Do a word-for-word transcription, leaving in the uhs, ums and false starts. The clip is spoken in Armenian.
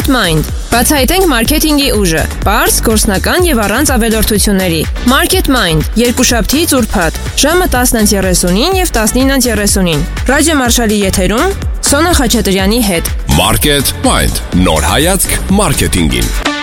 Market Mind։ Բացահայտենք մարքեթինգի ուժը՝ պարզ, գործնական եւ առանց ավելորդությունների։ Market Mind՝ երկուշաբթի ծուրփաթ, ժամը տասնը երեսունին եւ տասնինը երեսունին։ Ռադիո Մարշալի եթերում Սոնա Խաչատրյանի հետ։ Market Mind։ Նոր հայացք մարքեթինգին։